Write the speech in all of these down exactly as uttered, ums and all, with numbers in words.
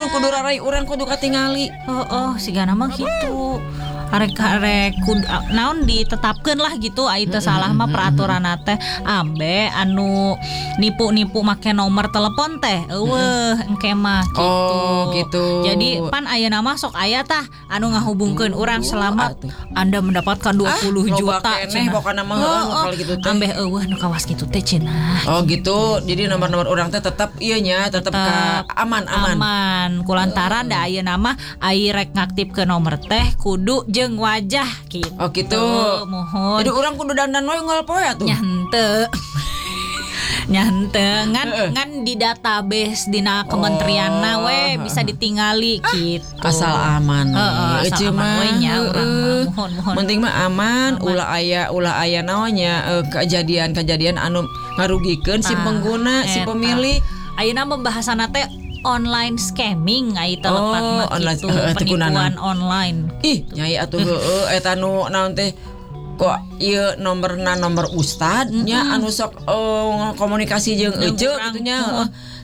kudu rarai urang kudu katingali. Oh, oh sigana mah gitu. Arek-arek kudu naon ditetapkeun lah gitu ai teu salah mah peraturanna teh ambe anu nipu-nipu make nomor telepon teh eueuh engke mah gitu. Oh, gitu. Jadi pan ayeuna mah sok aya tah anu ngahubungkeun urang selamat Anda mendapatkan dua puluh ah, juta cenah pokona mah heueuh kalau gitu teh. Ambeh eueuh nu kawas gitu teh cenah. Oh gitu. Jadi nomor-nomor urang teh tetap ieu nya tetep ka aman-aman. Aman. Kulantaran da ayeuna mah ai rek ngaktipkeun nomor teh kudu jeung wajah gitu. Oh gitu. Mohon. Jadi orang kudu dandan wae unggal poe atuh. Nya henteu. Nya henteu ngan ngan di database dina kementerianna we bisa ditingali gitu. Asal aman. Heeh, asal aman we nya urang mohon mohon. Penting mah aman, ulah aya ulah aya naonnya kejadian-kejadian anu ngarugikeun si pengguna, si pemilih. Ayeuna mah bahasana teh online scamming ai telepat oh, mah gitu uh, penipuan online. Ih, nyai atuh heueuh eta nu naon teh kok ieu nomorna nomor ustad nya mm-hmm. anu sok uh, komunikasi jeung ece gitu nya. Uh,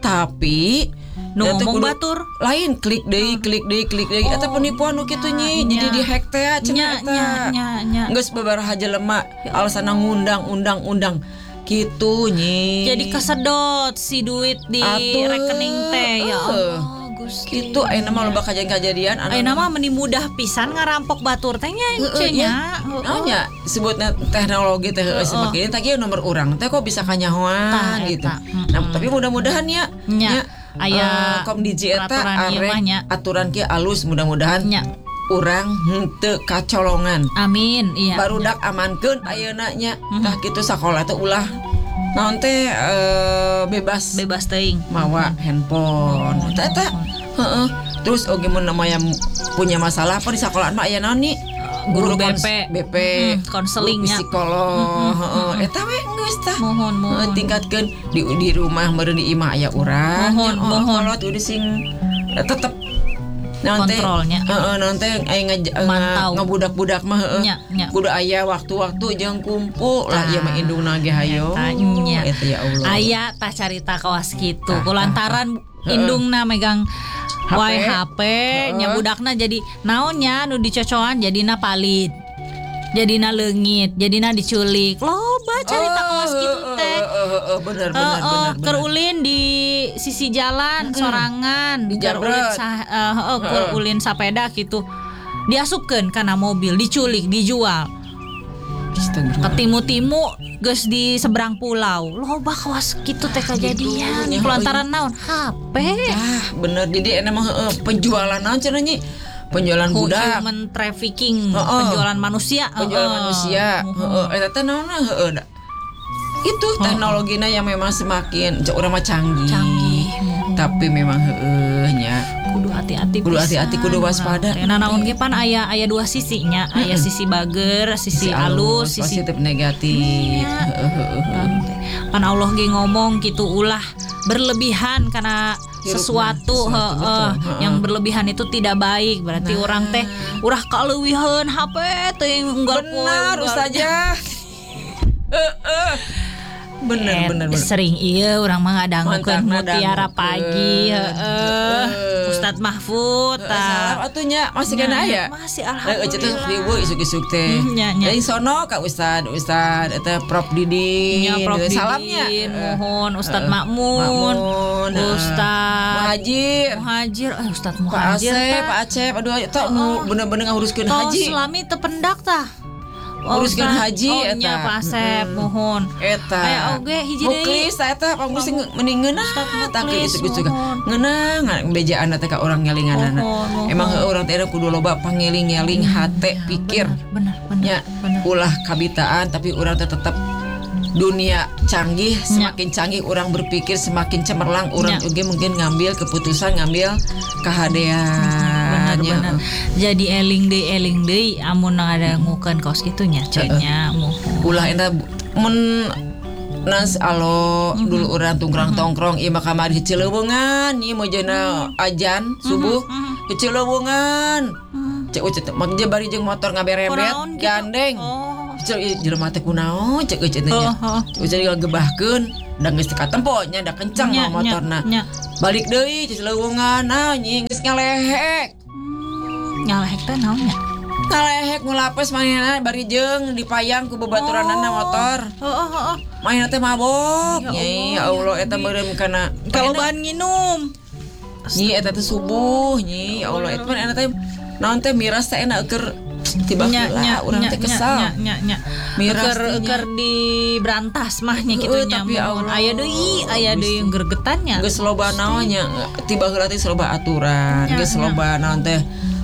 tapi nu ngomong batur lain klik deui klik deui klik deui eta penipuan nu kitu nyi jadi di hack teh cenah eta. Geus babaraha jelema alasanna ngundang-undang-undang gitu nyi. Jadi kesedot si duit di Atuh, rekening teh ya Allah Gusti. Gitu ayeuna mah loba kejadian-kejadian anu ayeuna mah meni mudah pisan ngarampok batur teh nya ece nya. Heeh nya sebutna teknologi teh heueuh semakin teh kieu nomor urang teh kok bisa kanyahoan gitu. Nah, tapi mudah-mudahan ya nya aya kom diji eta arek aturan kieu alus mudah-mudahan urang henteu kacolongan. Amin. Iya. Barudak amankeun ayeuna nya. Tah kitu sakola teh ulah naon teh uh, bebas bebas teuing mawa handphone. Tah eta heeh. Terus oge mun namanya punya masalah apa di sekolahan mah aya naon nih? Guru B P B P konselingnya psikolog heeh. Eta we geus tah. Mohon mohon tingkatkeun di di rumah meureun di imah aya urang. Mohon mohon udah sing tetep kontrolnya heeh nanti aya ngabudak-budak mah heeh kudu aya waktu-waktu jeung kumpul lah ieu mah indungna ge hayo eta ya Allah aya tah carita kawas kitu kulantaran indungna megang wae H P nya budakna jadi naonnya nu dicocokan jadina palid jadina leungit jadina diculik loba carita kawas kitu teh bener bener bener keur ulin di sisi jalan sorangan keur ulin heeh keur ulin sapeda gitu diasupkeun kana mobil diculik dijual ketimu-timu geus di seberang pulau loba kawas kitu teh kejadian kulantaran naon H P ah bener jadi emang penjualan naon cenah nyi penjualan budak human trafficking uh, uh. penjualan manusia penjualan uh, manusia heeh uh, eta teh naonna heeh da itu teknologinya yang memang semakin urang mah canggih canggih tapi memang heeh nya kudu hati-hati kudu hati-hati kudu waspada nah naon ge pan aya aya dua sisinya aya sisi bager sisi alus sisi positif negatif heeh pan Allah ge ngomong gitu ulah berlebihan karena sesuatu heeh yang berlebihan itu tidak baik berarti nah. Orang teh urah kaleuwiheun H P teh unggal poe benar ustazah heeh bener bener bener sering iya orang mah ngadangukeun mutiara pagi heeh Ustadz Mahfud tah atunya masih kana aya masih alhamdulillah eueuh cenah ribu isuk-isuk teh dari sono ka Ustad Ustad eta Prof Didin salamnya mohon Ustadz Makmun Ustadz Muhajir Muhajir eh Ustadz Muhajir Pak Acep aduh eta nu bener-bener nguruskeun haji tong Islami teu pendak tah uruskeun haji eta. Oh nya Pak Asep mohon. Eta. Aya oge hiji deui. Muklis eta panggus mending ngeunah tah ke isuk-isuk. Ngeunah bejaan teh ka urang ngelinganana. Emang heuh urang teh kudu loba pangeling-eling hate pikir. Bener bener. Nya ulah kabitaan tapi urang teh tetep dunia canggih semakin canggih orang berpikir semakin cemerlang orang juga mungkin ngambil keputusan ngambil kehadean benar-benar jadi eling deui eling deui amun ngadangukeun kaos kitunya cenah ulah eta mun nas alo mm-hmm. dulu orang tungkrang mm-hmm. tongkrong ieu mah kamari Cileungan ieu mah jeuna ajan subuh ke Cileungan cek ucet mak bari jeung motor ngaberebet gandeng Cek jelema teh kunaon cek euy cenah. Heeh. Ujar gebahkeun da geus teu katempo nya da kencang Nya, mah motorna. nya, nya. Balik deui cek leuweungan ah nyi geus ngalehek. Hmm, ngalehek teh naon nya? Ngalehek ngulapes manehna bari jeung dipayang ku babaturanana motor. Heeh, heeh. Manehna teh mabok. Ya Nyai ya Allah, Allah ya eta Rabbi. meureun kana Kalau bahan nginum. nyi eta teh subuh nyi ya Allah eta mah eta teh naon teh miras teh enak keur tiba Nya, nya, heula urang nya, teh nya, kesal. nya, nya, nya. Miras Eker teh nya. eker di berantas mah nya kitu Heueuh, nya. tapi ya mohon. Allah. Aya deui, aya deui yang gergetannya. Geus loba naon nya tiba heula teh loba aturan, Nya, geus nya. loba naon teh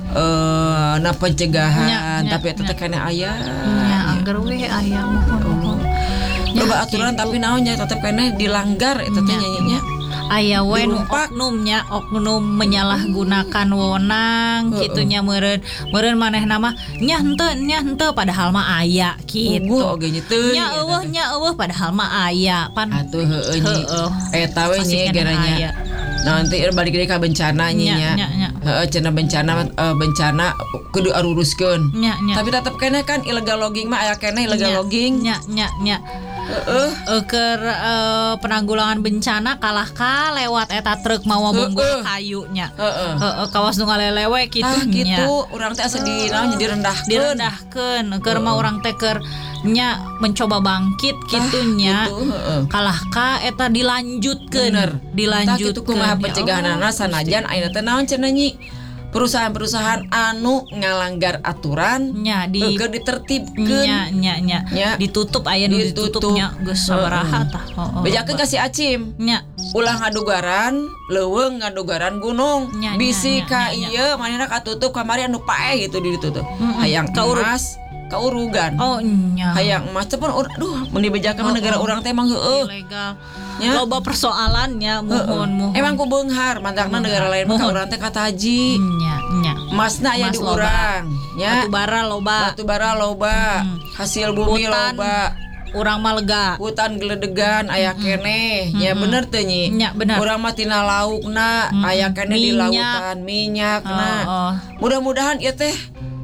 eh na pencegahan, Nya, nya, tapi eta teh kene aya. Nya angger we aya mohon mohon. Nya, Loba aturan kitu. tapi naon nya tetep kene dilanggar eta teh Nya. nyanyinya. Aya we nu Dilumpak. oknumnya oknum menyalahgunakan wewenang Heeh. kitunya meureun meureun manehna mah nya henteu nya henteu padahal mah aya Gitu kitu. oge nya teuing. Nya eueuh nya eueuh padahal mah aya pan. Atuh heueuh nyi. Heueuh. Eta we Pasti nyi keneh geranya. aya. Nanti balik deui ka bencana nyi Nya, nya. nya, nya. Heeh cenah bencana eh, bencana kudu aruruskeun. Nya nya. Tapi tetep kene kan illegal logging mah aya kene illegal Nya, logging. nya nya nya. Heeh. Eker eh, penanggulangan bencana kalah ka lewat eta truk mawa bumbu Heueuh. kayu nya. Heeh. Heeh kawas nu ngalelewe kitu Ah nya. gitu, urang teh asa di naon nya direndahkeun. Direndahkeun keur mah urang teh keur nya mencoba bangkit kitunya gitu, heeh. kalah ka eta dilanjutkeun Bener. dilanjutkeun Tah kitu kumaha Ya pencegahanana Allah, sanajan ayeuna teh naon cenah nyi? Perusahaan-perusahaan anu ngalanggar aturan nya di keur ditertibkeun. nya nya nya Nya. ditutup aya nu Ditutup. ditutupnya geus sabaraha tah heeh Bejakeun kasih acim. nya Ulah ngadugaran leuweung ngadugaran gunung. Nya, nya, Bisi nya, ka nya, nya. ieu manehna katutup kamari anu paeh gitu ditutup. Mm-mm. Hayang Kaurug. emas kaurugan. oh nya Hayang emas teh pun ur- aduh mun dibejakeun mah Oh, negara oh. urang teh emang heueuh. ilegal Nya. loba persoalannya mohon mohon Emang ku beunghar mantagna negara lain mah ka Mohon. urang teh kataji. nya nya Emasna aya Emas di loba. urang, nya. batu bara loba Batu bara loba, Hmm. hasil bumi Hutan. loba, urang mah lega hutan geledegan aya keneh. Ya bener teh nyi. Nya, bener. Urang mah tina laukna Mm-mm. aya keneh di Minyak. lautan, minyakna. Oh, oh. Mudah-mudahan ieu teh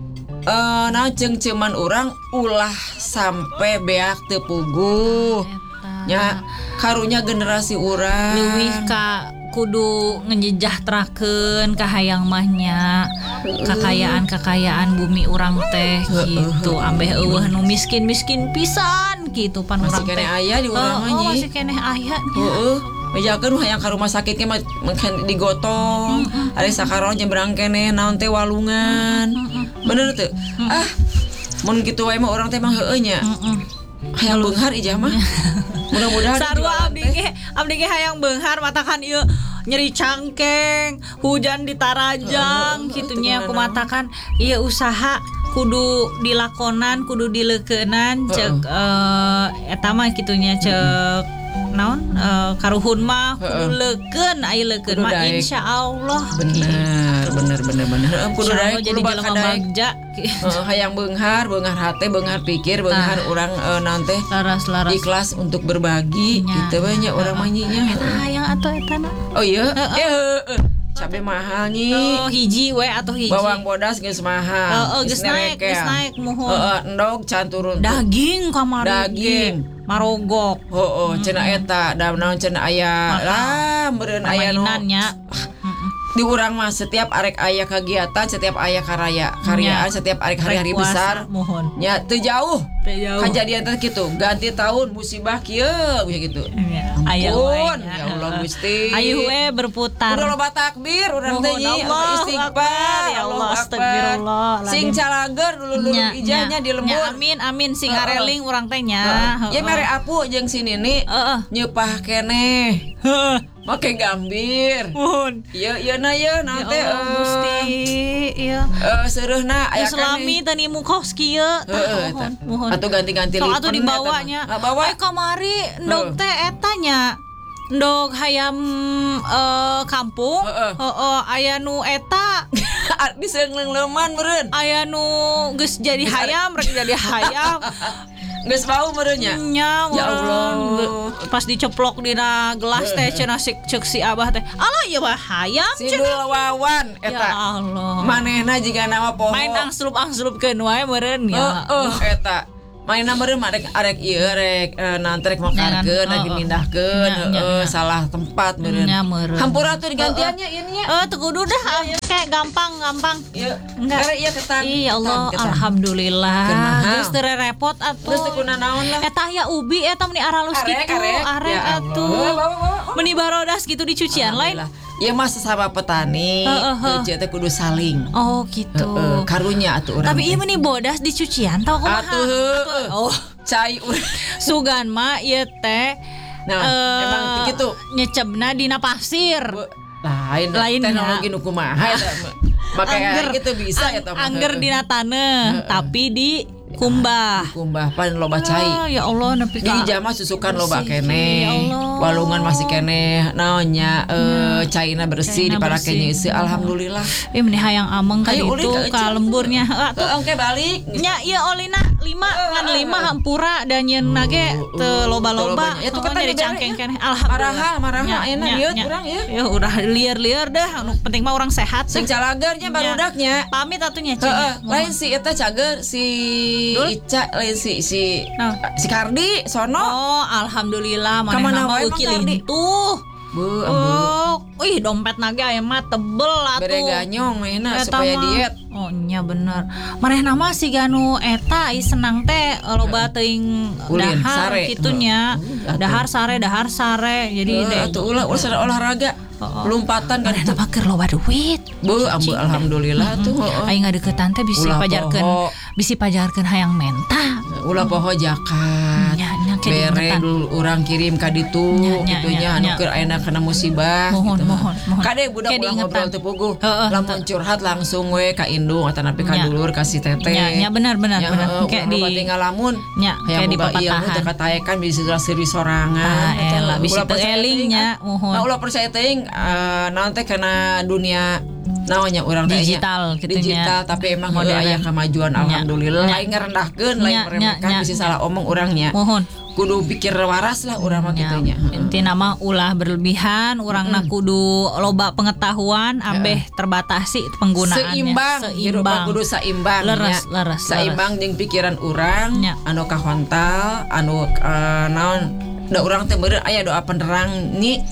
eh nah ceung-ceuman urang ulah sampai beak teu puguh. Eta. Nya karunya generasi urang. Leuwih ka kudu ngejejahterakeun ka hayang mahnya kakayaan-kakayaan bumi urang teh gitu ambeh eueuh nu miskin-miskin pisan gitu pan Masih urang keneh teh aya di urang mah oh, nyi. masih keneh aya nya. Heeh. Bejakeun hayang ka rumah sakit ge mah mungkin digotong. Ari sakaron nyebrang keneh naon teh walungan. Bener teu? Ah, mun kitu wae mah urang teh mah heueuh nya. Heeh. Hayang beunghar ijah mah. Mudah-mudahan Sarua jualan abdi teh. ge abdi ge hayang beunghar matakan ieu nyeri cangkeng, hujan di Tarajang Heeh, kitu itu nya aku bener. matakan ieu usaha kudu dilakonan, kudu dileukeunnan cek eh, eta mah kitu nya cek naon eh, karuhun mah kudu Heeh. leukeun aya leukeun Kudu mah daek. insyaallah Bener, bener, bener, bener. Heeh, kudu Insyaallah daek, jadi kudu jelema bakadaek. bagja Heeh, hayang beunghar, beunghar hate, beunghar pikir, beunghar urang eh, naon teh laras-laras ikhlas untuk berbagi Nya. gitu we nya urang mah nyi nya. eta hayang atuh eta na Oh iya, eh heeh. Cabe mahal nyi. oh hiji we atau hiji Bawang bodas geus mahal. Heeh, geus naik, nerekel. geus naik, mohon. Heeh, endog can turun. daging kamari Daging. ge, marogok Heeh, cenah eta da naon cenah aya. Mahal. Lah, meureun aya nu mainannya di urang mah setiap arek aya kegiatan, setiap aya karaya, karyaan, Nya. setiap arek hari-hari Rek puasa, besar. mohon Nya teu jauh. teu jauh Kajadian teh kitu, ganti tahun musibah kieu gitu. Ya, aya Ampun, we nya. ya Allah Gusti. Ayo we berputar Udah loba takbir, urang teh Mohon nyi, Allahu istighfar, Akbar, ya Allah, Allahu Akbar. astagfirullah, Sing Ladim. calager dulu-dulu Nya, ijahnya nya, di lembur. nya, amin amin sing Heeh. areling urang teh nya Ya mere apu jeung si Nini Heeh. nyepah keneh. Make gambir. mohon Ieu ieu na ieu ya na teh Allah Gusti iya eh seureusna aya Islami teu nimu kos kieu tah, Heeh, mohon eta. mohon Atuh ganti-ganti sok lipen atuh eta dibawanya mah. Ah, bawa. Ay kamari ndog Heeh. teh eta nya ndog hayam eh, kampung Heeh. heeh aya nu eta Di seungleuman meureun. aya nu geus jadi hayam rek jadi hayam Geus bau meureun nya. nya Ya meureun. Allah. Ge- pas diceplok dina gelas teh cenah si ceuk si abah teh alah ieu mah hayam Sidul Wawan ya eta. Allah Manehna jiga nama poho. main angslub-angslupkeun wae meureun ya Heeh, eta. mainna meureun arek arek ieu rek uh, nanti rek makarkeun, rek dimindahkeun, heeh salah tempat meureun. Hampura tuh digantiannya ieu nya. Eh teu kudu dah kayak gampang-gampang. Ieu. Enggak ieu ketan. Iya Allah alhamdulillah. Geus teu repot atuh. Geus teu kunaon lah. Eta aya ubi eta meni aralus kitu, arek atuh. Meni barodas gitu di cucian lain. Ya mah sesama petani, kerja teh kudu saling. Oh gitu. Uh, uh, karunya atuh urang. Tapi ieu meni bodas di cucian tau kumaha? Atuh. Oh, cai urang. Sugan mah ieu teh. Nah, uh, emang kitu nyecebna dina pasir. Lain, lain teknologi nu kumaha eta. Makanya gitu bisa ya teh. Angger dina taneuh, tapi di kumbah kumbah pan loba cai. Oh, ya Allah nepi ka. Di jama susukan loba keneh. Ya walungan masih keneh naonnya eh caina bersih diparakeun ieu alhamdulillah. Ieu meni hayang ameng ka ditu ka lemburnya. Heeh engke balik. Nya ieu olina lima ngan lima hampura dan nyeunna ge teu loba-loba. Itu kan jadi cangkeng keneh. Alhamdulillah. Maraha maraha enak ieu urang ieu. Ya urang lieur-lieur dah anu penting mah urang sehat. Sing calagernya barudaknya. Pamit atuh nya cenah. Lain si eta cager si Ica lain si si nah. si Kardi sono. Oh, alhamdulillah manehna mah euki lintuh. Bu, oh, wih dompet naga aya mah tebel atuh. Bere ganyong mainna supaya diet. Oh nya bener. Manehna mah si ganu eta i senang teh loba teuing dahar kitunya. Dahar sare, dahar sare. Jadi uh, atuh ulah ulah olahraga. Oh, lompatan kan eta mah keur loba duit. Bu, ambu alhamdulillah mm-hmm. tuh. Oh. Aing ngadeuketan teh bisi pajarkeun bisi pajarkeun hayang menta. Ulah poho jakat. Nya nya bere dulu urang kirim ka ditu gitunya anu keur ayeuna kana musibah. Mohon mohon mohon. Kade budak ulah ngobrol teu puguh. Lamun curhat langsung we ka indung atau napi ka dulur ka si teteh. Nya nya benar benar benar. Kayak di ngalamun. Nya kayak di papatahan. Teu kataekan bisa serius sorangan. Elah bisa teu eling nya mohon. Nah ulah percaya teuing naon teh kana dunia naonnya urang teh digital gitu digital tapi emang aya kemajuan alhamdulillah lain ngarendahkeun lain meremehkan bisa salah omong urangnya mohon kudu pikir waras lah urang mah kitu nya intina mah ulah berlebihan urangna kudu loba pengetahuan ambeh terbatasi penggunaannya seimbang seimbang kudu saimbang leres leres saimbang jeung pikiran urang anu kahontal anu naon da urang teh meureun aya doa penerang nya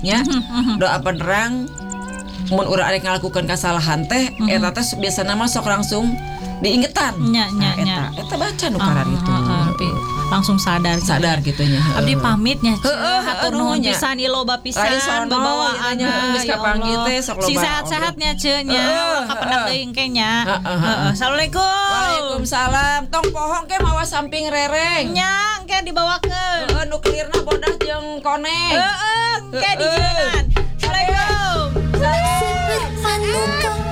doa penerang mun urang arek ngalakukeun kasalahan teh mm-hmm. eta teh biasana mah sok langsung diingetan. Nya nya nah, nya. Eta eta baca nu karar uh, itu. Uh, uh, langsung sadar sadar gitunya. Abdi pamit nya. Hatur nuhun pisan ieu loba pisan babawaan geus kapanggih teh sok loba. Si sehat-sehatnya ceuk nya. Kapendak teuing ke nya. Heeh. Assalamualaikum. Waalaikumsalam. Tong pohong ke mawa samping rereng. Nya engke dibawakeun. Heeh nuklirna bodas jeung koneng. Heeh engke dijieungan. Assalamualaikum. Super Fun Muka